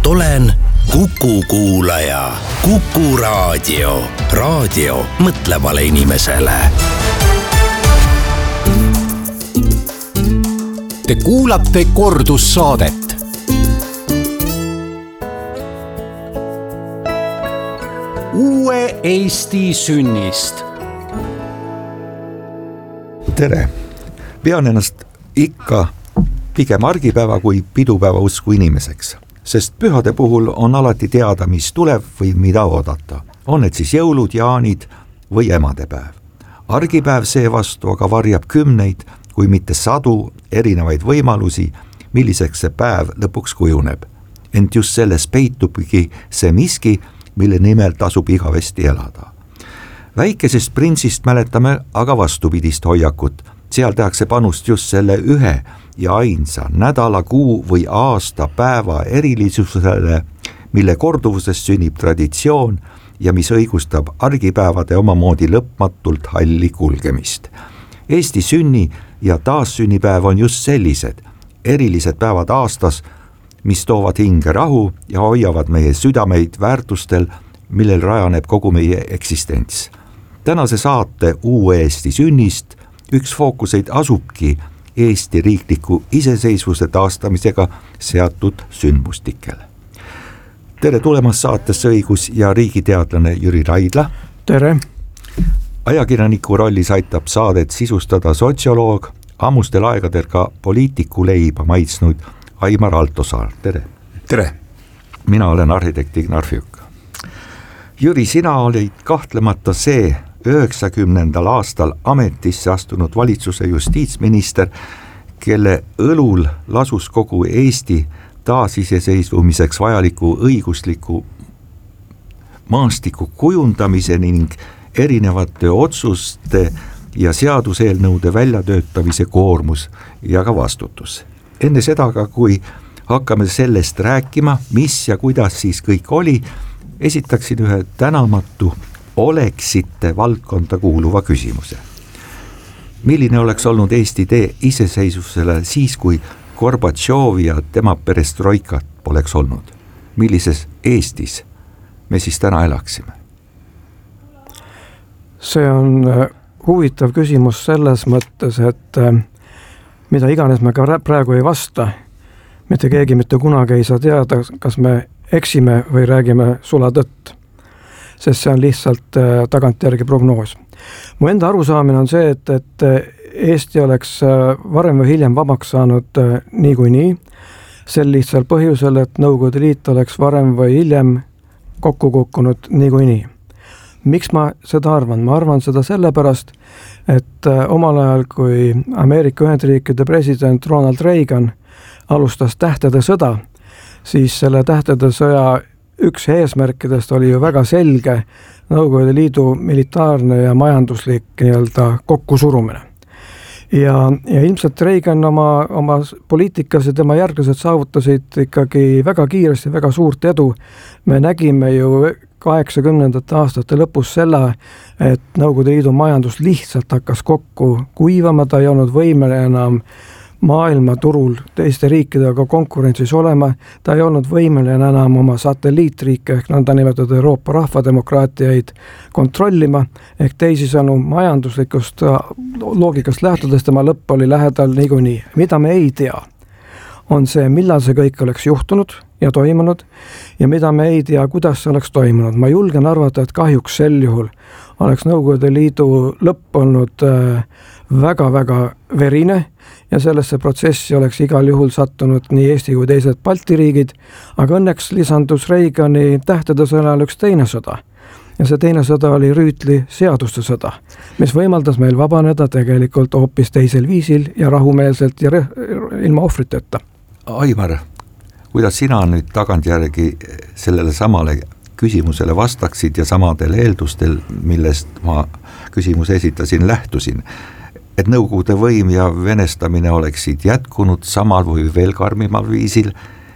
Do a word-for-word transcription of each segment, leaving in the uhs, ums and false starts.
olen Kuku kuulaja. Kuku raadio. Raadio mõtlevale inimesele. Te kuulate kordussaadet. Uue Eesti sünnist. Tere! Pean ennast ikka pigem argipäeva kui pidupäeva usku inimeseks, sest pühade puhul on alati teada, mis tuleb või mida oodata. On need siis jõulud, jaanid või emadepäev. Argipäev seevastu aga varjab kümneid, kui mitte sadu erinevaid võimalusi, milliseks see päev lõpuks kujuneb. Ent just selles peitubki see miski, mille nimel tasub igavesti elada. Väikesest printsist mäletame aga vastupidist hoiakut. Seal tehakse panust just selle ühe ja ainsa nädala, kuu või aasta päeva erilisusele, mille korduvusest sünnib traditsioon ja mis õigustab argipäevade omamoodi lõpmatult halli kulgemist. Eesti sünni ja taassünnipäev on just sellised erilised päevad aastas, mis toovad hinge rahu ja hoiavad meie südameid väärtustel, millel rajaneb kogu meie eksistents. Tänase saate Uue Eesti sünnist üks fookuseid asubki Eesti riikliku iseseisvuse taastamisega seatud sündmustikel. Tere tulemast saatesse õigus- ja riigiteadlane Jüri Raidla. Tere! Ajakirjaniku rollis aitab saadet sisustada sotsioloog, ammustel aegadel ka poliitiku leiba maitsnud Aimar Altosaar. Tere! Tere! Mina olen arhitekt Ignar Fjuk. Jüri, sina olid kahtlemata see üheksakümnendal aastal ametisse astunud valitsuse justiitsminister, kelle õlul lasus kogu Eesti taasiseseisvumiseks vajaliku õigusliku maastiku kujundamiseni ning erinevate otsuste ja seaduseelnõude väljatöötamise koormus ja ka vastutus. Enne seda aga, kui hakkame sellest rääkima, mis ja kuidas siis kõik oli, esitaksin ühe tänamatu oleksite valdkonda kuuluva küsimuse. Milline oleks olnud Eesti tee iseseisvusele siis, kui Gorbatšovi ja tema perestroikat poleks olnud? Millises Eestis me siis täna elaksime? See on huvitav küsimus selles mõttes, et mida iganes me ka praegu ei vasta, mitte keegi mitte kunagi ei saa teada, kas me eksime või räägime sulatõtt, sest see on lihtsalt tagantjärgi prognoos. Mu enda arusaamine on see, et, et Eesti oleks varem või hiljem vabaks saanud niikuinii, sel lihtsal põhjusel, et Nõukogude Liit oleks varem või hiljem kokku kukkunud niikuinii. Miks ma seda arvan? Ma arvan seda sellepärast, et omal ajal, kui Ameerika Ühendriikide president Ronald Reagan alustas tähtede sõda, siis selle tähtede sõja üks eesmärkidest oli ju väga selge Nõukogude Liidu militaarne ja majanduslik nii-öelda kokkusurumine. Ja, ja ilmselt Reagan oma, oma poliitikas ja tema järglased saavutasid ikkagi väga kiiresti, väga suurt edu. Me nägime ju kaheksakümnendate aastate lõpus selle, et Nõukogude Liidu majandus lihtsalt hakkas kokku kuivama, ta ei olnud võimeline enam maailmaturul teiste riikidega konkurentsis olema, ta ei olnud võimeline enam oma satelliitriike ehk nõnda nimetatud Euroopa rahvademokraatiaid kontrollima, ehk teisisõnu majanduslikust loogikast lähtudes tema lõpp oli lähedal niikuinii. Mida me ei tea, on see, millal see kõik oleks juhtunud ja toimunud ja mida me ei tea, kuidas see oleks toimunud. Ma julgen arvata, et kahjuks sel juhul oleks Nõukogude Liidu lõpp olnud väga-väga verine ja sellesse protsessi oleks igal juhul sattunud nii Eesti kui teised Balti riigid, aga õnneks lisandus Reagani tähtede sõnal üks teine sõda. Ja see teine sõda oli Rüütli seaduste sõda, mis võimaldas meil vabaneda tegelikult hoopis teisel viisil ja rahumeelselt ja ilma ohvriteta. Aimar, kuidas sina nüüd tagantjärgi sellele samale küsimusele vastaksid ja samadel eeldustel, millest ma küsimuse esitasin, lähtusin, et Nõukogude võim ja venestamine oleksid jätkunud samal või veel karmimal viisil,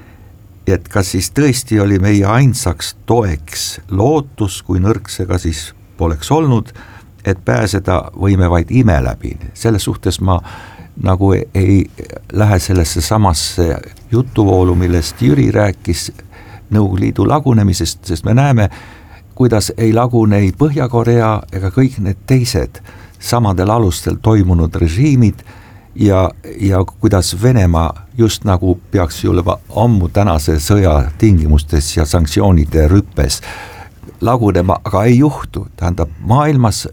et kas siis tõesti oli meie ainsaks toeks lootus, kui nõrk see ka siis poleks olnud, et pääseda võime vaid ime läbi. Selles suhtes ma nagu ei lähe sellesse samasse jutuvoolu, millest Jüri rääkis, Nõukogude Liidu lagunemisest, sest me näeme, kuidas ei lagune ei Põhja-Korea ega kõik need teised samadel alustel toimunud režiimid ja, ja kuidas Venemaa just nagu peaks juba ammu tänase sõja tingimustes ja sanktsioonide rüppes lagunema, aga ei juhtu. Tähendab, maailmas,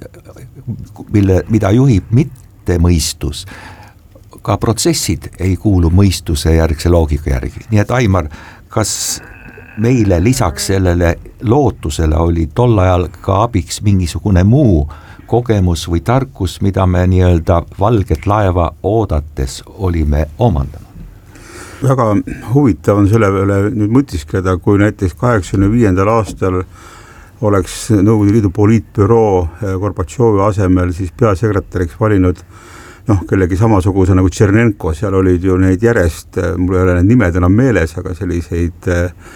mille, mida juhib mitte mõistus, ka protsessid ei kuulu mõistuse järgse loogika järgi. Nii et Aimar, kas meile lisaks sellele lootusele oli tol ajal ka abiks mingisugune muu kogemus või tarkus, mida me nii-öelda valget laeva oodates olime omandanud? Väga huvitav on selle peale nüüd mõtiskleda, kui näiteks kaheksakümne viiendal aastal oleks Nõukogude Liidu poliitbüroo Gorbatšovi asemel siis peasekretäriks valinud noh, kellegi samasuguse nagu Tšernenko, seal olid ju neid järjest, mul ei ole need nimed enam meeles, aga selliseid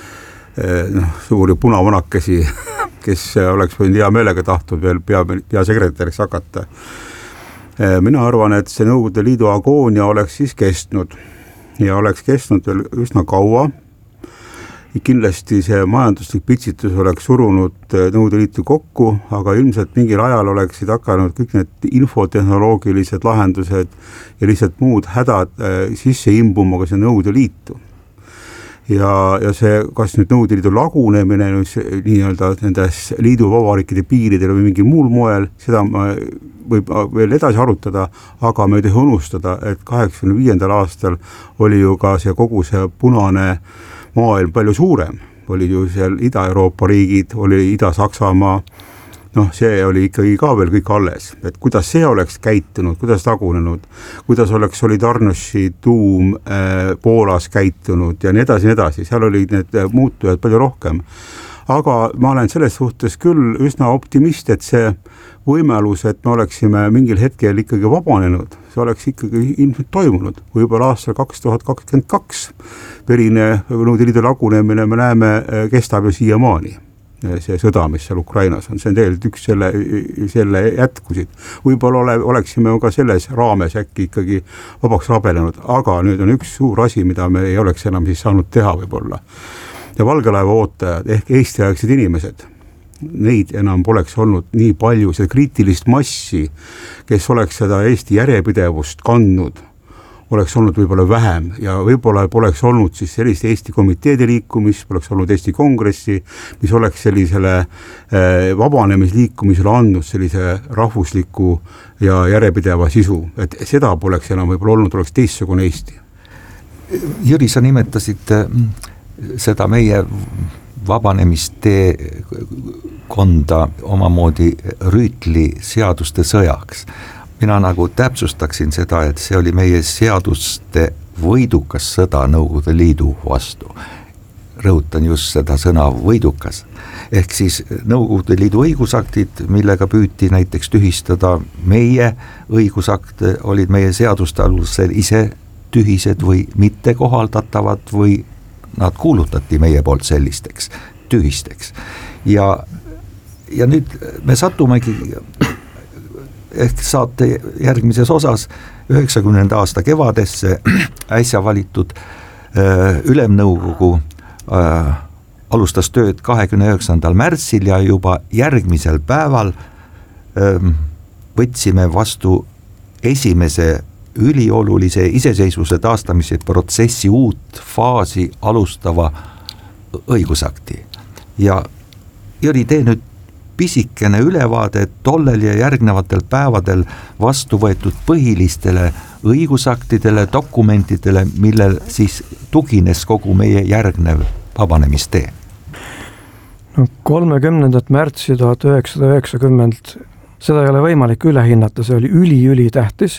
noh, suuri punavanakesi, kes oleks võinud hea meelega tahtnud veel pea, peasekretäriks hakata. Mina arvan, et see Nõukogude Liidu agoonia oleks siis kestnud ja oleks kestnud veel üsna kaua. Kindlasti see majanduslik pitsitus oleks surunud Nõukogude Liitu kokku, aga ilmselt mingil ajal oleksid hakanud kõik need infotehnoloogilised lahendused ja lihtsalt muud hädad sisse imbuma ka see Nõukogude Liitu. Ja, ja see, kas nüüd Nõukogude Liidu lagunemine nii-öelda nendes liidu vabariikide piiridel või mingil muul moel, seda võib veel edasi arutada, aga me ei tohi unustada, et kaheksakümne viiendal aastal oli ju ka see kogu see punane maailm palju suurem. Oli ju seal Ida-Euroopa riigid, oli Ida-Saksamaa, noh, see oli ikkagi ka veel kõik alles, et kuidas see oleks käitunud, kuidas tagunenud, kuidas oleks Solidarnosti tuum äh, Poolas käitunud ja nii edasi, nii edasi, seal olid need muutujad palju rohkem. Aga ma olen selles suhtes küll üsna optimist, et see võimalus, et me oleksime mingil hetkel ikkagi vabanenud, see oleks ikkagi ilmselt toimunud. Võib-olla aastal kaks tuhat kakskümmend kaks perine Nõukogude Liidu lagunemine me näeme kestab ju siiamaani. See sõda, mis seal Ukrainas on, see on tegelikult üks selle, selle jätkusid. Võib-olla ole, oleksime ka selles raames äkki ikkagi vabaks rabelenud, aga nüüd on üks suur asi, mida me ei oleks enam siis saanud teha võib-olla. Ja valgelaeva ootajad ehk Eesti-aegsed inimesed, neid enam poleks olnud nii palju, seda kriitilist massi, kes oleks seda Eesti järjepidevust kandnud, oleks olnud võib-olla vähem ja võib-olla poleks olnud siis sellist Eesti komiteede liikumist, poleks olnud Eesti kongressi, mis oleks sellisele vabanemisliikumisele andnud sellise rahvusliku ja järjepideva sisu, et seda poleks enam võib-olla olnud, oleks teistsugune Eesti. Jüri, sa nimetasid seda meie vabanemistee konda omamoodi Rüütli seaduste sõjaks. Mina nagu täpsustaksin seda, et see oli meie seaduste võidukas sõda Nõukogude Liidu vastu. Rõhutan just seda sõna võidukas. Ehk siis Nõukogude Liidu õigusaktid, millega püüti näiteks tühistada meie õigusakte, olid meie seaduste alusel ise tühised või mitte kohaldatavad või nad kuulutati meie poolt sellisteks tühisteks. Ja, ja nüüd me satumegi ehk saate järgmises osas üheksakümnenda aasta kevadesse äsja valitud äh, ülemnõukogu äh, alustas tööd kahekümne üheksandal märtsil ja juba järgmisel päeval äh, võtsime vastu esimese üliolulise iseseisvuse taastamise protsessi uut faasi alustava õigusakti. Ja Jüri, tee nüüd pisikene ülevaade tollel ja järgnevatel päevadel vastu võetud põhilistele õigusaktidele, dokumentidele, millel siis tugines kogu meie järgnev vabanemistee. No, kolmekümnendat märtsi tuhat üheksasada üheksakümmend, seda ei ole võimalik üle hinnata, see oli üli-üli tähtis.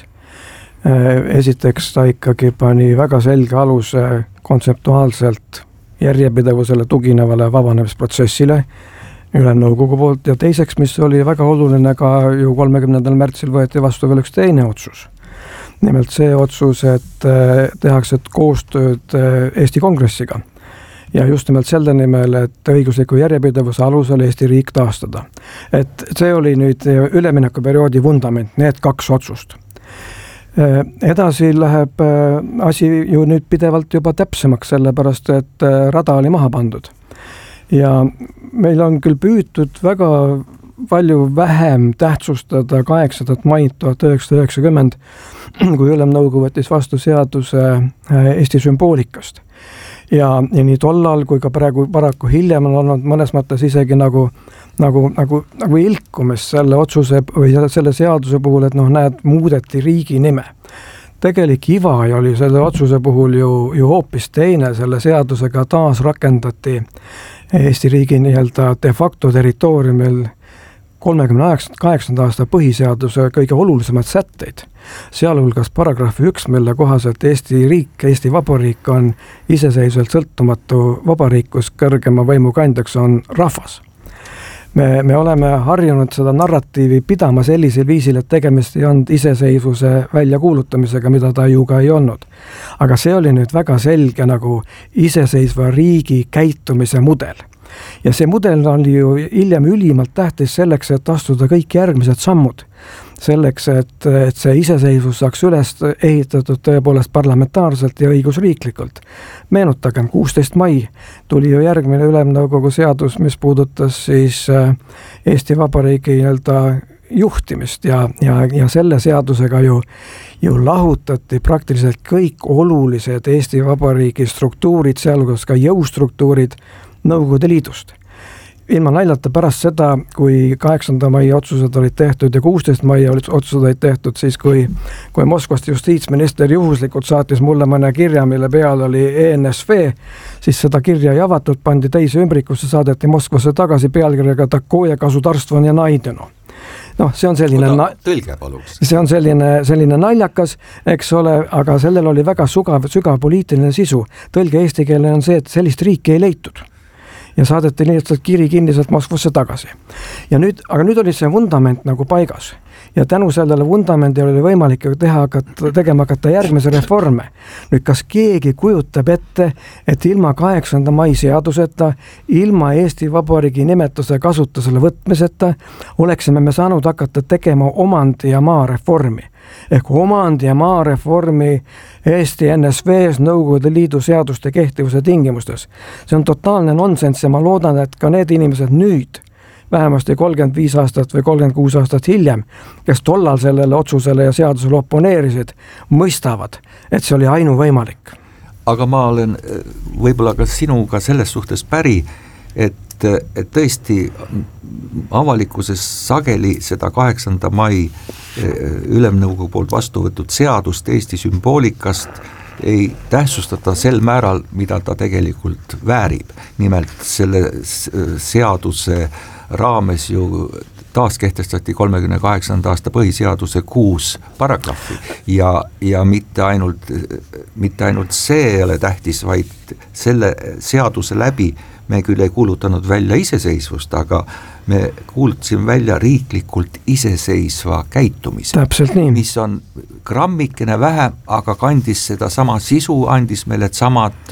Esiteks ta ikkagi pani väga selge aluse kontseptuaalselt järjepidevusele tuginevale vabanemisprotsessile ülemnõukogu poolt ja teiseks, mis oli väga oluline ka ju kolmekümnendal märtsil võeti vastu veel üks teine otsus. Nimelt see otsus, et tehakse koostööd Eesti kongressiga ja just nimelt selle nimel, et õigusliku järjepidevuse alusel Eesti riik taastada. Et see oli nüüd üleminekuperioodi vundament, need kaks otsust. Edasi läheb asi ju nüüd pidevalt juba täpsemaks, sellepärast et rada oli maha pandud. ja meil on küll püütud väga palju vähem tähtsustada kaheksandat maid tuhat üheksasada üheksakümmend, kui Ülemnõukogu võttis vastu seaduse Eesti sümboolikast. Ja, ja nii tollal kui ka praegu paraku hiljem on olnud mõnes mõttes isegi nagu, nagu, nagu, nagu ilkumis selle otsuse või selle seaduse puhul, et noh, näed, muudeti riigi nime. Tegelik iva oli selle otsuse puhul ju, ju hoopis teine, selle seadusega taas rakendati Eesti riigi nii-öelda de facto territooriumil kolmekümne kaheksanda aasta põhiseaduse kõige olulisemad sätteid, sealhulgas paragrahvi üks, mille kohaselt Eesti riik, Eesti Vabariik on iseseisvalt sõltumatu vabariik, kus kõrgema võimu kandjaks on rahvas. Me, me oleme harjunud seda narratiivi pidama sellisel viisil, et tegemist ei olnud iseseisvuse väljakuulutamisega, mida ta ju ka ei olnud. Aga see oli nüüd väga selge nagu iseseisva riigi käitumise mudel. Ja see mudel oli ju hiljem ülimalt tähtis selleks, et astuda kõik järgmised sammud. Selleks, et, et see iseseisvus saaks üles ehitatud tõepoolest parlamentaarselt ja õigusriiklikult. Meenutagem, kuusteist mai tuli ju järgmine Ülemnõukogu seadus, mis puudutas siis Eesti Vabariigi nii-öelda juhtimist ja, ja, ja selle seadusega ju, ju lahutati praktiliselt kõik olulised Eesti Vabariigi struktuurid, sealhulgas ka jõustruktuurid Nõukogude Liidust. Ilma naljata pärast seda, kui kaheksanda mai otsused olid tehtud ja kuusteist mai otsused olid tehtud, siis kui, kui Moskvast justiitsminister juhuslikult saatis mulle mõne kirja, mille peal oli E N S V, siis seda kirja ei avatud, pandi teise ümbrikusse, saadeti Moskvasse tagasi pealkirjaga Takoje Gasudarstvan ja Naideno. noh, see on selline na- tõlge paluks. See on selline, selline naljakas, eks ole, aga sellel oli väga sugav, sügav poliitiline sisu. Tõlge eesti keele on see, et sellist riiki ei leitud. Ja saadeti lihtsalt kiri kinniselt Moskvasse tagasi. Ja nüüd, aga nüüd oli see vundament nagu paigas. Ja tänu sellele vundamendile oli võimalik teha, tegema hakata järgmise reforme. Nüüd, kas keegi kujutab ette, et ilma kaheksanda mai seaduseta, ilma Eesti Vabariigi nimetuse kasutusele võtmiseta, oleksime me saanud hakata tegema omandi- ja maareformi. Ehk omandi- ja maareformi Eesti N S V-s Nõukogude Liidu seaduste kehtivuse tingimustes. See on totaalne nonsens ja ma loodan, et ka need inimesed nüüd, vähemasti kolmkümmend viis aastat või kolmkümmend kuus aastat hiljem, kes tollal sellele otsusele ja seadusele oponeerisid, mõistavad, et see oli ainuvõimalik. Aga ma olen võib-olla ka sinuga selles suhtes päri, et, et tõesti avalikkuses sageli seda kaheksanda mai Ülemnõukogu poolt vastu võtud seadust Eesti sümboolikast ei tähtsustata sel määral, mida ta tegelikult väärib. Nimelt selle seaduse raames ju taaskehtestati kolmekümne kaheksanda aasta põhiseaduse kuus paragrahvi ja, ja mitte, ainult, mitte ainult see ei ole tähtis, vaid selle seaduse läbi me küll ei kuulutanud välja iseseisvust, aga me kuulutasime välja riiklikult iseseisva käitumise. Täpselt nii. Mis on grammikene vähe, aga kandis seda sama sisu, andis meile samad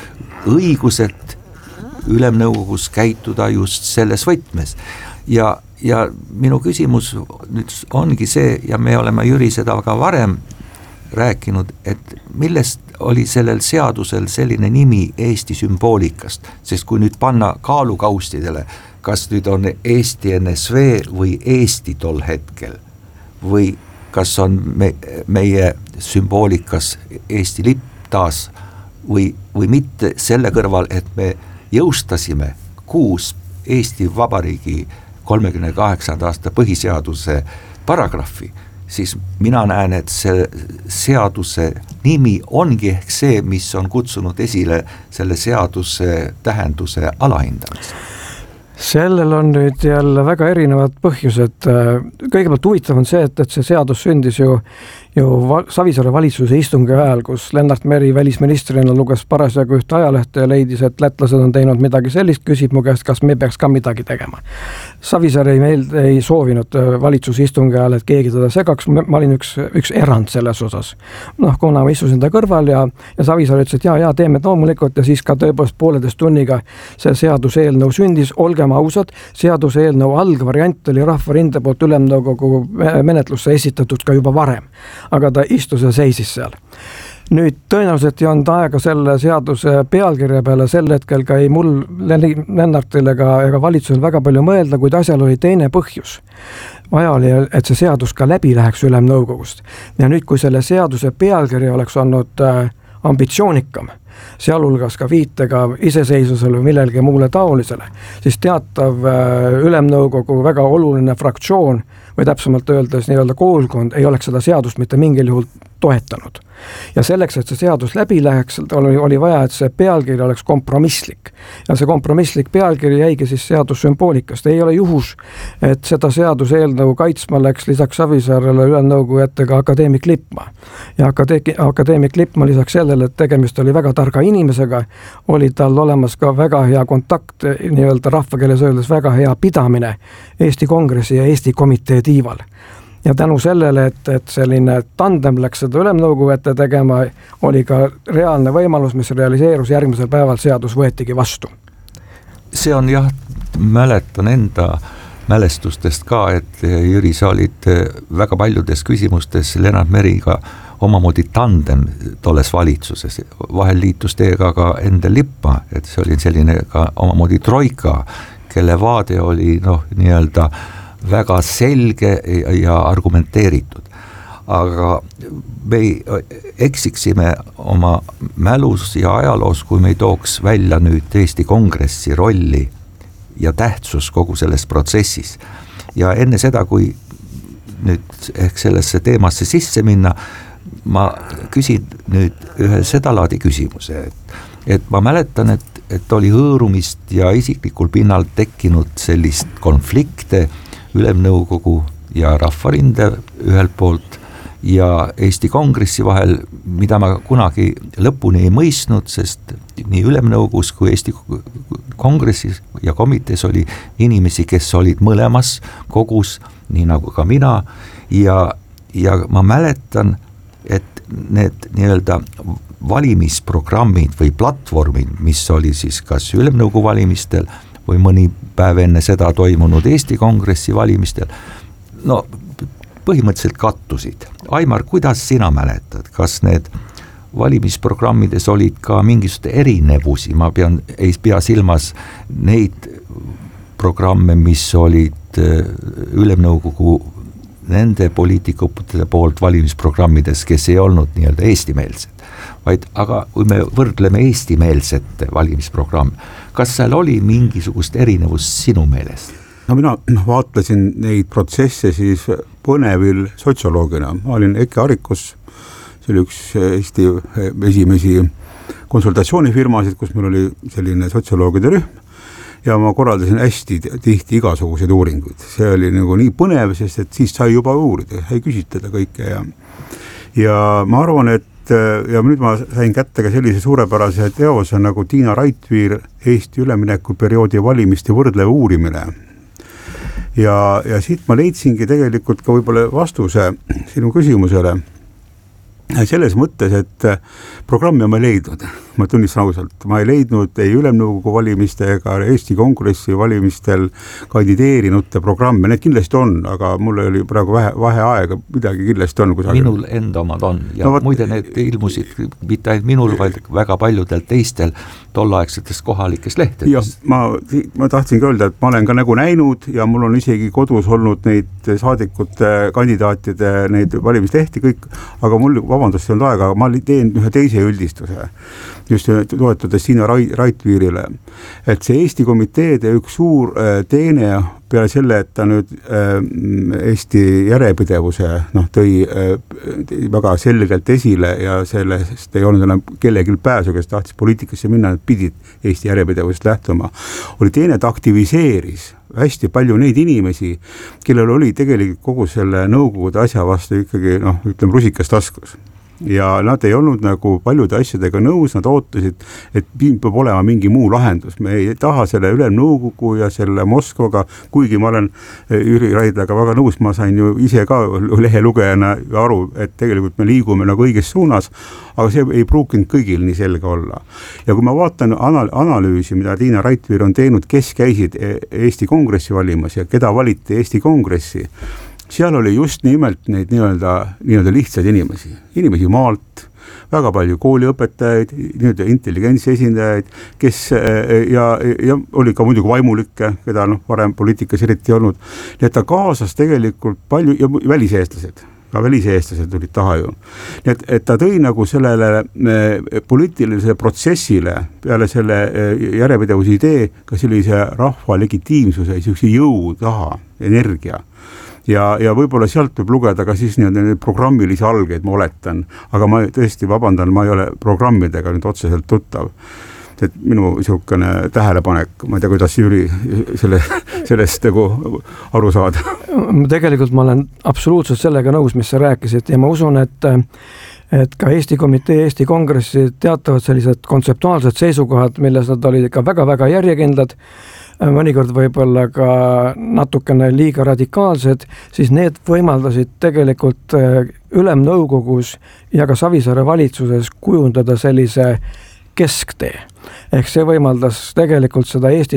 õigused Ülemnõukogus käituda just selles võtmes. Ja, ja minu küsimus nüüd ongi see, ja me oleme Jüri seda ka varem rääkinud, et millest oli sellel seadusel selline nimi Eesti sümboolikast, sest kui nüüd panna kaalukaustidele, kas nüüd on Eesti N S V või Eesti tol hetkel või kas on me, meie sümboolikas Eesti lipp taas või, või mitte selle kõrval, et me jõustasime kuus Eesti Vabariigi kolmekümne kaheksanda aasta põhiseaduse paragrahvi, siis mina näen, et see seaduse nimi ongi ehk see, mis on kutsunud esile selle seaduse tähenduse alahindamise. Sellel on nüüd jälle väga erinevad põhjused. Kõigepealt huvitav on see, et, et see seadus sündis ju, ju Savisaare valitsuse istungi ajal, kus Lennart Meri välisministrina luges parasjagu ühte ajalehte ja leidis, et lätlased on teinud midagi sellist, küsib mu käest, kas me peaks ka midagi tegema. Savisaar ei, meil, ei soovinud valitsuse istungi ajal, et keegi teda segaks, ma olin üks, üks erand selles osas. Noh, kuna ma istusin ta kõrval ja, ja Savisaar ütles, et jaa, jaa, teeme loomulikult ja siis ka tõepoolest pooleteist tunniga see seaduseelnõu sündis, olgem ausad, seaduseelnõu algvariant oli Rahvarinde poolt Ülemnõukogu menetlusse esitatud ka juba varem, aga ta istus ja seisis seal. nüüd tõenäoliselt ei olnud aega selle seaduse pealkirja peale sel hetkel ka ei mul Lennartil ega, ega valitsusel väga palju mõelda, kuid asjal oli teine põhjus. Vaja oli, et see seadus ka läbi läheks Ülemnõukogust. Ja nüüd, kui selle seaduse pealkirja oleks olnud ambitsioonikam, sealhulgas ka viitega iseseisvusele või millelgi muule taolisele, siis teatav Ülemnõukogu väga oluline fraktsioon või täpsemalt öeldes nii-öelda koolkond ei oleks seda seadust mitte mingil juhul toetanud. Ja selleks, et see seadus läbi läheks, oli, oli vaja, et see pealkiri oleks kompromisslik. Ja see kompromisslik pealkiri jäigi siis seadussümboolikast. Ei ole juhus, et seda seaduseelnõu kaitsma läks lisaks Savisaarele Ülemnõukogu ette ka akadeemik Lippmaa. Ja akade- akadeemik Lippmaa lisaks sellele, et tegemist oli väga targa inimesega, oli tal olemas ka väga hea kontakt, nii-öelda rahvakeeles öeldes väga hea pidamine Eesti Kongressi ja Eesti komitee tiival. Ja tänu sellele, et, et selline tandem läks seda Ülemnõukogu ette tegema, oli ka reaalne võimalus, mis realiseerus järgmisel päeval, seadus võetigi vastu. See on jah, mäletan enda mälestustest ka, et Jüri, sa olid väga paljudes küsimustes Lennart Meriga omamoodi tandem tolles valitsuses. Vahel liitus teiega ka Endel Lippmaa, et see oli selline ka omamoodi troika, kelle vaade oli noh, nii-öelda väga selge ja argumenteeritud. Aga me eksiksime oma mälus ja ajaloos, kui me ei tooks välja nüüd Eesti Kongressi rolli ja tähtsus kogu selles protsessis. Ja enne seda, kui nüüd ehk sellesse teemasse sisse minna, ma küsin nüüd ühe sedalaadi küsimuse, et, et ma mäletan, et, et oli hõõrumist ja isiklikul pinnal tekkinud sellist konflikte Ülemnõukogu ja Rahvarinde ühelt poolt ja Eesti Kongressi vahel, mida ma kunagi lõpuni ei mõistnud, sest nii Ülemnõukogus kui Eesti Kongressis ja komitees oli inimesi, kes olid mõlemas kogus, nii nagu ka mina, ja, ja ma mäletan, et need nii-öelda valimisprogrammid või platvormid, mis oli siis kas Ülemnõukogu valimistel või mõni päev enne seda toimunud Eesti Kongressi valimistel, no põhimõtteliselt kattusid. Aimar, kuidas sina mäletad, kas need valimisprogrammides olid ka mingisugused erinevusi, ma pean, ei pea silmas neid programme, mis olid Ülemnõukogu nende poliitikute poolt valimisprogrammides, kes ei olnud nii-öelda eestimeelsed, vaid aga kui me võrdleme eestimeelsete valimisprogramm, kas seal oli mingisugust erinevust sinu meelest? No mina vaatlesin neid protsesse siis põnevil sotsioloogina. Ma olin Eke Arikus, see oli üks Eesti esimesi konsultatsioonifirmasid, kus meil oli selline sotsioloogide rühm ja ma korraldasin hästi tihti igasuguseid uuringuid. See oli nagu nii põnev, sest et siis sai juba uurida, sai küsitleda kõike ja, ja ma arvan, et ja nüüd ma sain kätte ka sellise suurepärase teose nagu Tiina Raitviir Eesti üleminekuperioodi valimiste võrdlev uurimine. Ja, ja siit ma leidsingi tegelikult ka võib-olla vastuse sinu küsimusele selles mõttes, et programmi ma ei leidnud, ma tunnistan ausalt, ma ei leidnud ei Ülemnõukogu valimiste ega Eesti Kongressi valimistel kandideerinute programme, need kindlasti on, aga mul oli praegu vähe, vähe aega, midagi kindlasti on kusagil. Minul enda omad on ja no, muide need ilmusid mitte ainult minul, vaid väga paljudel teistel tollaegsetest kohalikest lehtedes. Ja ma, ma tahtsingi öelda, et ma olen ka nagu näinud ja mul on isegi kodus olnud neid saadikute, kandidaatide, neid valimistehti kõik, aga mul vabandust ei olnud aega, aga ma teen ühe teise üldistuse, just toetades Tiina Raitviirile, et see Eesti komiteede üks suur teene peale selle, et ta nüüd Eesti järjepidevuse noh, tõi väga selgelt esile ja sellest ei olnud enam kellelgi pääsu, kes tahtis poliitikasse minna, nad pidid Eesti järjepidevusest lähtuma. Oli teine, ta aktiviseeris hästi palju neid inimesi, kellel oli tegelikult kogu selle nõukogude asja vastu ikkagi, noh, ütleme, rusikas taskus. Ja nad ei olnud nagu paljude asjadega nõus, nad ootasid, et peab olema mingi muu lahendus. Me ei taha selle Ülemnõukogu ja selle Moskvaga, kuigi ma olen Jüri Raidlaga väga nõus, ma sain ju ise ka lehelugejana aru, et tegelikult me liigume nagu õiges suunas, aga see ei pruukinud kõigil nii selge olla. Ja kui ma vaatan anal- analüüsi, mida Tiina Raitviir on teinud, kes käisid Eesti Kongressi valimas ja keda valiti Eesti Kongressi, seal oli just nimelt neid nii-öelda, nii-öelda lihtsaid inimesi, inimesi maalt, väga palju kooliõpetajaid, nii-öelda intelligentsi esindajaid, kes ja, ja oli ka muidugi vaimulikke, keda noh, varem poliitikas eriti olnud. Nii et ta kaasas tegelikult palju ja väliseestlased. Ka väliseestlased tulid taha ju. Nii et, et ta tõi nagu sellele poliitilisele protsessile peale selle järjepidevuse idee ka sellise rahva legitiimsuse, sellise jõu taha, energia. Ja, ja võib-olla sealt võib lugeda ka siis nii programmilisi algeid, ma oletan, aga ma tõesti vabandan, ma ei ole programmidega nüüd otseselt tuttav. Et minu niisugune tähelepanek, ma ei tea, kuidas Jüri selle, sellest nagu aru saada. Tegelikult ma olen absoluutselt sellega nõus, mis sa rääkisid ja ma usun, et et ka Eesti Komitee, Eesti Kongressi teatavad sellised kontseptuaalsed seisukohad, milles nad olid ka väga-väga järjekindlad, mõnikord võib-olla ka natukene liiga radikaalsed, siis need võimaldasid tegelikult ülemnõukogus ja ka Savisaare valitsuses kujundada sellise kesktee. Ehk see võimaldas tegelikult seda Eesti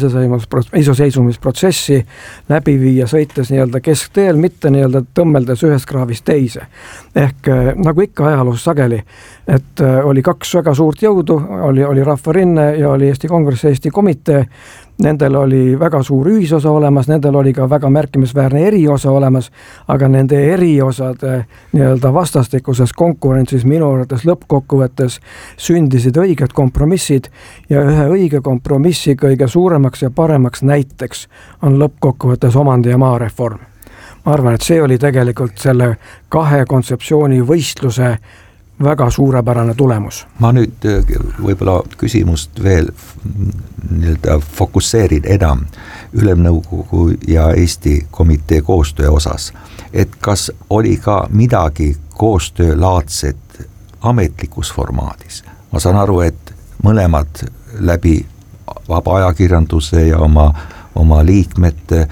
taasiseseisvumisprotsessi läbi viia sõites nii-öelda keskteel, mitte nii-öelda tõmmeldes ühest kraavist teise. Ehk nagu ikka ajaloos sageli, et oli kaks väga suurt jõudu, oli, oli Rahvarinne ja oli Eesti Kongress, Eesti Komitee. Nendel oli väga suur ühisosa olemas, nendel oli ka väga märkimisväärne eriosa olemas, aga nende eriosade nii-öelda vastastikuses konkurentsis minu arvates lõppkokkuvõttes sündisid õiged kompromissid ja ühe õige kompromissi kõige suuremaks ja paremaks näiteks on lõppkokkuvõttes omandi- ja maareform. Ma arvan, et see oli tegelikult selle kahe kontseptsiooni võistluse väga suurepärane tulemus. Ma nüüd võib-olla küsimust veel nii-öelda fokusseerin enam Ülemnõukogu ja Eesti Komitee koostöö osas. Et kas oli ka midagi koostöölaadset ametlikus formaadis? Ma saan aru, et mõlemad läbi vaba ajakirjanduse ja oma, oma liikmete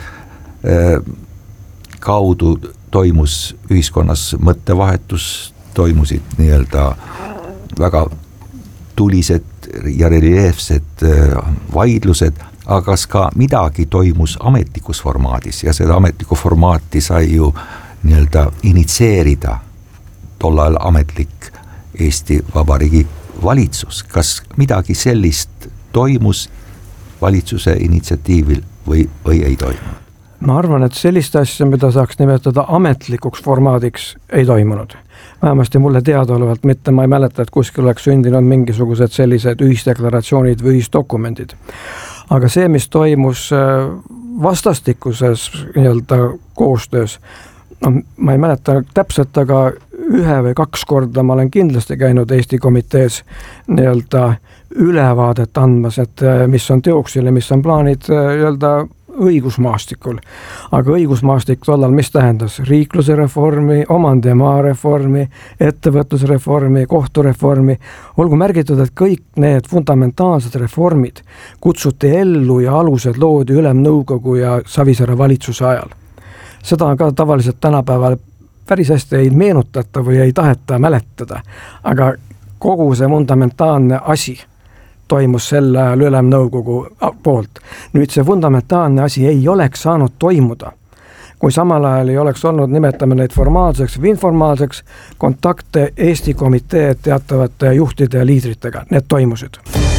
kaudu toimus ühiskonnas mõttevahetus, toimusid nii-öelda väga tulised ja reljeefsed vaidlused, aga kas ka midagi toimus ametlikus formaadis ja seda ametlikku formaati sai ju nii-öelda initseerida tollal ametlik Eesti Vabariigi valitsus. Kas midagi sellist toimus valitsuse initsiatiivil või, või ei toimunud? Ma arvan, et sellist asja, mida saaks nimetada ametlikuks formaadiks, ei toimunud. Vähemasti mulle teadaolevalt mitte, ma ei mäleta, et kuskil oleks sündinud mingisugused sellised ühisdeklaratsioonid või ühisdokumendid. Aga see, mis toimus vastastikuses nii-öelda koostöös, no, ma ei mäleta täpselt, aga ühe või kaks korda ma olen kindlasti käinud Eesti Komitees nii-öelda ülevaadet andmas, et mis on teoksil ja mis on plaanid nii-öelda õigusmaastikul. Aga õigusmaastik tollal mis tähendas? Riikluse reformi, omandi- ja maareformi, ettevõtlusreformi, kohtureformi. Olgu märgitud, et kõik need fundamentaalsed reformid kutsuti ellu ja alused loodi Ülemnõukogu ja Savisaare valitsuse ajal. Seda on ka tavaliselt tänapäeval päris hästi ei meenutata või ei taheta mäletada, aga kogu see fundamentaalne asi toimus sel ajal Ülemnõukogu poolt. Nüüd see fundamentaalne asi ei oleks saanud toimuda, kui samal ajal ei oleks olnud, nimetame neid formaalseks või informaalseks, kontakte Eesti Komitee teatavate juhtide ja liidritega. Need toimusid.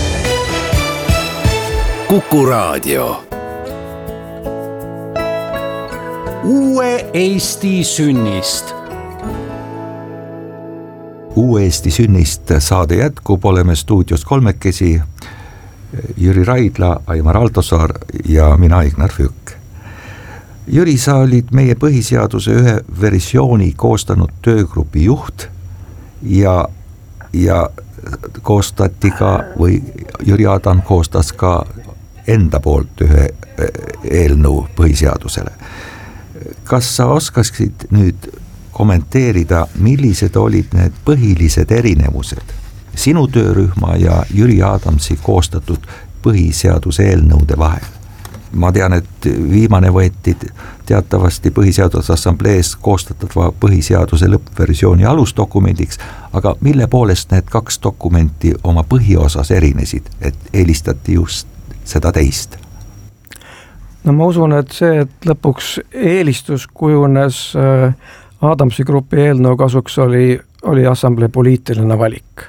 Kuku Raadio. Uue Eesti sünnist. Uue Eesti sünnist saade jätkub, oleme stuudios kolmekesi, Jüri Raidla, Aimar Altosaar ja mina, Ignar Fürk. Jüri, sa olid meie põhiseaduse ühe versiooni koostanud töögrupi juht ja, ja koostati ka, või Jüri Adam koostas ka enda poolt ühe eelnõu põhiseadusele. Kas sa oskaksid nüüd kommenteerida, millised olid need põhilised erinevused sinu töörühma ja Jüri Adamsi koostatud põhiseaduse eelnõude vahel? Ma tean, et viimane võeti teatavasti põhiseaduse assamblees koostatava põhiseaduse lõppversiooni alusdokumendiks, aga mille poolest need kaks dokumenti oma põhiosas erinesid, et eelistati just seda teist? No ma usun, et see, et lõpuks eelistus kujunes Adamsi grupi eelnõu kasuks oli oli assamblee poliitiline valik.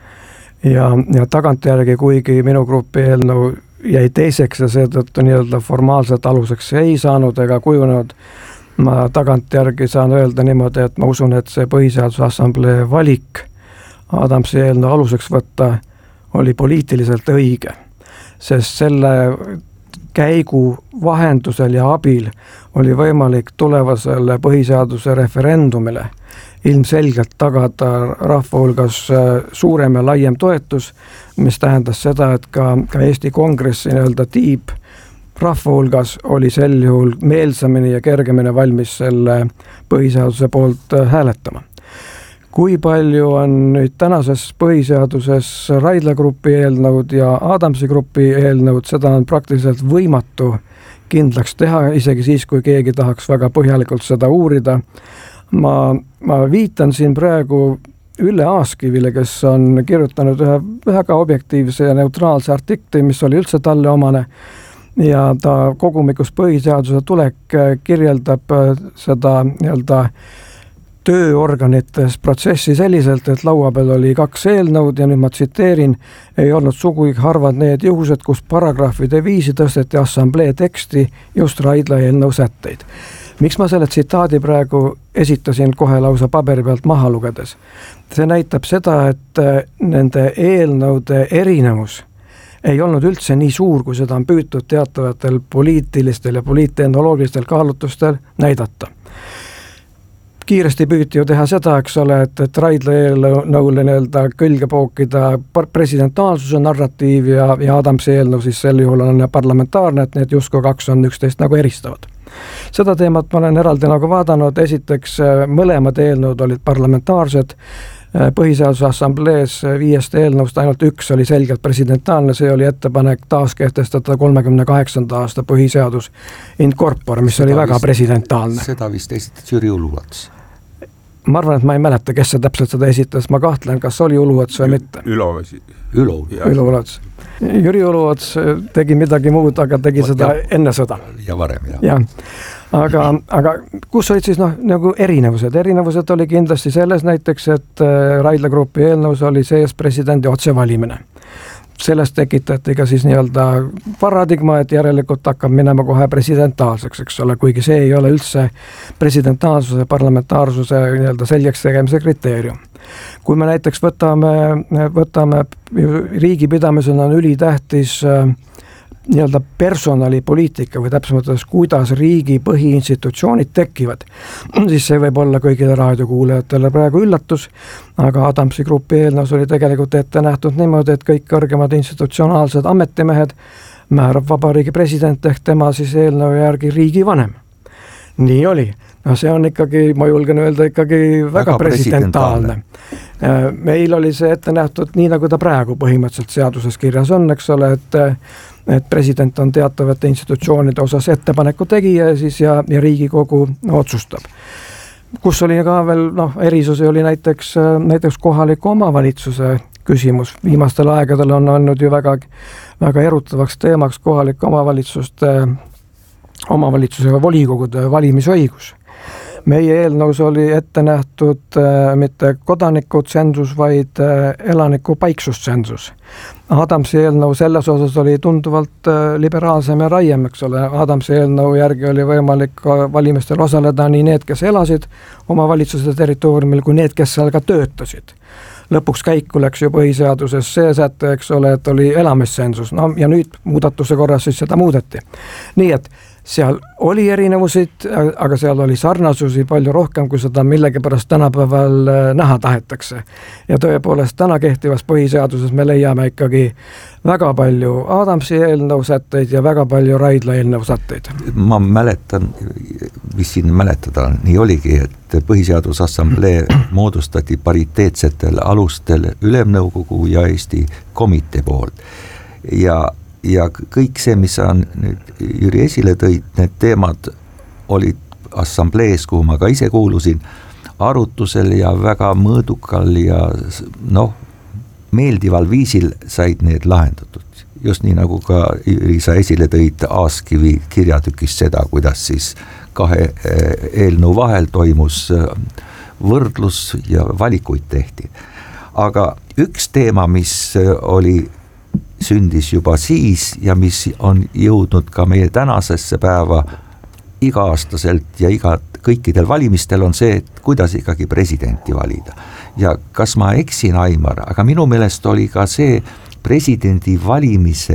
Ja, ja tagantjärgi, kuigi minu grupi eelnõu jäi teiseks ja seetõttu nii-öelda formaalselt aluseks ei saanud ega kujunenud, ma tagantjärgi saan öelda niimoodi, et ma usun, et see põhiseaduse assamblee valik Adamsi eelnõu aluseks võtta oli poliitiliselt õige, sest selle käigu vahendusel ja abil oli võimalik tulevasele põhiseaduse referendumile ilmselgelt tagada rahva hulgas suurem ja laiem toetus, mis tähendas seda, et ka, ka Eesti Kongressi nii-öelda tiib rahva hulgas oli sel juhul meelsamini ja kergemini valmis selle põhiseaduse poolt hääletama. Kui palju on nüüd tänases põhiseaduses Raidla grupi eelnõud ja Adamsi grupi eelnõud, seda on praktiliselt võimatu kindlaks teha, isegi siis, kui keegi tahaks väga põhjalikult seda uurida. Ma, ma viitan siin praegu Ülle Aaskivile, kes on kirjutanud ühe väga objektiivse ja neutraalse artikli, mis oli üldse talle omane, ja ta kogumikus põhiseaduse tulek kirjeldab seda nii-öelda tööorganites protsessi selliselt, et laua peal oli kaks eelnõud ja nüüd ma tsiteerin, ei olnud sugugi harvad need juhused, kus paragrahvide viisi tõsteti assamblee teksti just Raidla eelnõu sätteid. Miks ma selle tsitaadi praegu esitasin kohe lausa paberi pealt maha lugedes? See näitab seda, et nende eelnõude erinevus ei olnud üldse nii suur, kui seda on püütud teatavatel poliitilistel ja poliittehnoloogilistel kaalutlustel näidata. Kiiresti püüti ju teha seda, eks ole, et, et Raidla eelnõule nii-öelda külge pookida presidentaalsuse narratiiv ja, ja Adamsi eelnõu siis sel juhul on parlamentaarne, et need justkui kaks on üksteist nagu eristavad. Seda teemat ma olen eraldi nagu vaadanud, esiteks mõlemad eelnõud olid parlamentaarsed, põhiseaduse assamblees viiest eelnõust ainult üks oli selgelt presidentaalne, see oli ettepanek taas kehtestada kolmekümne kaheksanda aasta põhiseadus in corpore, mis seda oli väga vist, presidentaalne. Seda vist esitas Jüri Uluots. Ma arvan, et ma ei mäleta, kes see täpselt seda esitas, ma kahtlen, kas oli Uluots või mitte. Ülovesi. Ülo. Ülovets. Jüri Uluots tegi midagi muud, aga tegi Võt, seda ja, enne sõda. Ja varem, jah. Ja. Aga, aga kus olid siis noh, nagu erinevused? Erinevused oli kindlasti selles näiteks, et Raidla grupi eelnõus oli sees presidendi otsevalimine. Sellest tekitati ka siis nii-öelda paradigma, et järelikult hakkab minema kohe presidentaalseks, eks ole, kuigi see ei ole üldse presidentaalsuse, parlamentaarsuse nii-öelda selgeks tegemise kriteerium. Kui me näiteks võtame, võtame riigipidamisena on ülitähtis nii-öelda personalipoliitika või täpsemalt, kuidas riigi põhiinstitutsioonid tekivad, siis see võib olla kõigile raadiokuulajatele praegu üllatus, aga Adamsi grupi eelnõus oli tegelikult ette nähtud niimoodi, et kõik kõrgemad institutsionaalsed ametimehed määrab vabariigi president ehk tema siis eelnõu järgi riigivanem. Nii oli. No see on ikkagi, ma julgen öelda, ikkagi väga, väga presidentaalne. Meil oli see ette nähtud nii, nagu ta praegu põhimõtteliselt seaduses kirjas on, eks ole, et et president on teatavate institutsioonide osas ettepaneku tegija siis ja, ja Riigikogu otsustab. Kus oli ka veel, noh, erisusi oli näiteks, näiteks kohaliku omavalitsuse küsimus. Viimastel aegadel on olnud ju väga, väga erutavaks teemaks kohalike omavalitsuste, omavalitsusega volikogude valimisõigus. Meie eelnõus oli ette nähtud äh, mitte kodanikutsensus, vaid äh, elaniku paiksustsensus. Adamsi eelnõu selles osas oli tunduvalt äh, liberaalsem ja raiem, eks ole. Adamsi eelnõu järgi oli võimalik valimistel osaleda nii need, kes elasid oma valitsuse territooriumil, kui need, kes seal ka töötasid. Lõpuks käiku läks ju põhiseaduses see säte, eks ole, et oli elamissensus. No, ja nüüd muudatuse korras siis seda muudeti. Nii et seal oli erinevusid, aga seal oli sarnasusi palju rohkem, kui seda millegipärast tänapäeval näha tahetakse. Ja tõepoolest täna kehtivas põhiseaduses me leiame ikkagi väga palju Adamsi eelnõu sätteid ja väga palju Raidla eelnõu sätteid. Ma mäletan, mis siin mäletada, nii oligi, et põhiseadusassamblee moodustati pariteetsetel alustel Ülemnõukogu ja Eesti komitee poolt. Ja Ja kõik see, mis on nüüd Jüri esile tõid, need teemad olid assamblees, kuhu ma ka ise kuulusin, arutusel ja väga mõõdukal ja noh, meeldival viisil said need lahendatud. Just nii nagu ka Jüri sa esile tõid Aaskivi kirjatükis seda, kuidas siis kahe eelnõu vahel toimus võrdlus ja valikuid tehti. Aga üks teema, mis oli, sündis juba siis ja mis on jõudnud ka meie tänasesse päeva iga-aastaselt ja iga, kõikidel valimistel on see, et kuidas ikkagi presidenti valida. Ja kas ma eksin, Aimar, aga minu meelest oli ka see presidendi valimise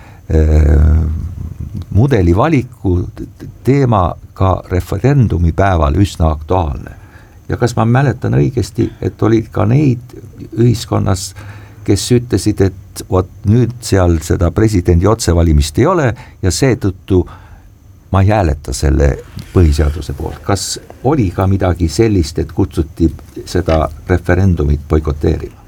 äh, mudeli valiku teema ka referendumi päeval üsna aktuaalne. Ja kas ma mäletan õigesti, et olid ka neid ühiskonnas, kes ütlesid, et vot nüüd seal seda presidendi otsevalimist ei ole ja seetõttu ma ei hääleta selle põhiseaduse poolt. Kas oli ka midagi sellist, et kutsuti seda referendumit boikoteerima?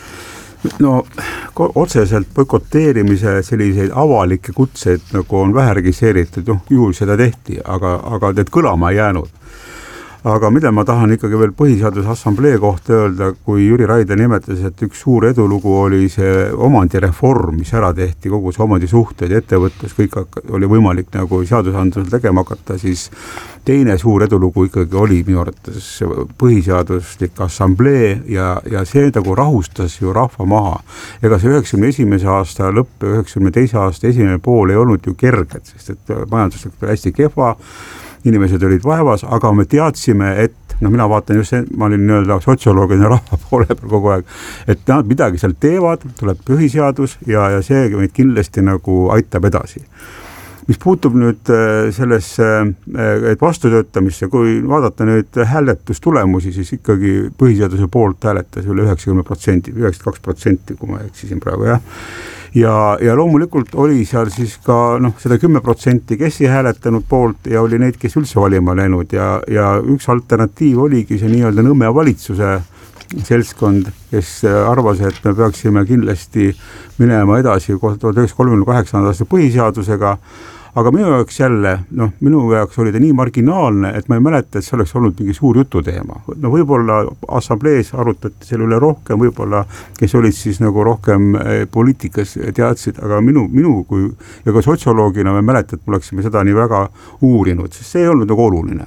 No otseselt boikoteerimise selliseid avalikke kutseid nagu on vähe regisseeritud, juhul seda tehti, aga, aga need kõlama ei jäänud. Aga mida ma tahan ikkagi veel põhiseaduse assamblee kohta öelda, kui Jüri Raidla nimetas, et üks suur edulugu oli see omandireform, mis ära tehti, kogu see omandisuhted, ettevõtlus, kõik oli võimalik nagu seadusandlusel tegema hakata, siis teine suur edulugu ikkagi oli minu arvates põhiseaduslik assamblee ja, ja see nagu rahustas ju rahva maha. Ega see üheksakümne esimese aasta lõpp, üheksakümne teise aasta esimene pool ei olnud ju kerged, sest et majanduslik oli hästi kehva, inimesed olid vaevas, aga me teadsime, et no mina vaatan just see, ma olin nii-öelda sotsioloogina rahva poole peal kogu aeg, et nad midagi seal teevad, tuleb põhiseadus ja, ja see meid kindlasti nagu aitab edasi. Mis puutub nüüd sellesse, et vastutöötamisse, kui vaadata nüüd hääletustulemusi, siis ikkagi põhiseaduse poolt hääletas üle üheksakümmend protsenti, üheksakümmend kaks protsenti, kui ma eksisin praegu, jah. Ja, ja loomulikult oli seal siis ka noh, seda kümme protsenti, kes ei hääletanud poolt ja oli neid, kes üldse valima läinud ja, ja üks alternatiiv oligi see nii-öelda Nõmme valitsuse seltskond, kes arvas, et me peaksime kindlasti minema edasi tuhat üheksasada kolmekümne kaheksanda aasta põhiseadusega, aga minu jaoks jälle, noh, minu jaoks oli ta nii marginaalne, et ma ei mäleta, et see oleks olnud mingi suur jututeema. No võib-olla assamblees arutati selle üle rohkem, võib-olla kes olid siis nagu rohkem poliitikas teadsid, aga minu, minu kui, ja ka sotsioloogina ma ei mäleta, et me oleksime seda nii väga uurinud, sest see ei olnud nagu oluline.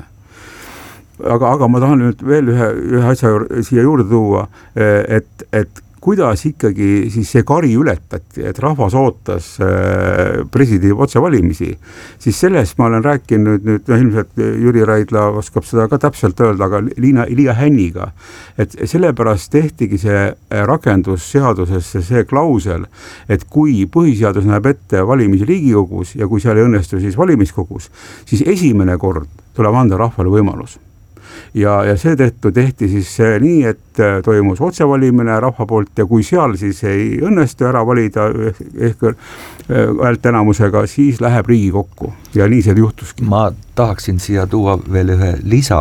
Aga, aga ma tahan nüüd veel ühe, ühe asja siia juurde tuua, et, et kuidas ikkagi siis see kari ületati, et rahvas ootas presidendi otsevalimisi, siis sellest ma olen rääkinud nüüd, no ilmselt Jüri Raidla oskab seda ka täpselt öelda, aga Liina, Liia Hänniga, et sellepärast tehtigi see rakendusseadusesse see klausel, et kui põhiseadus näeb ette valimisi Riigikogus ja kui seal ei õnnestu siis valimiskogus, siis esimene kord tuleb anda rahvale võimalus. Ja, ja see tehtu tehti siis nii, et toimus otsevalimine rahva poolt ja kui seal siis ei õnnestu ära valida ehk häälte enamusega, siis läheb Riigikokku ja nii see juhtuski. Ma tahaksin siia tuua veel ühe lisa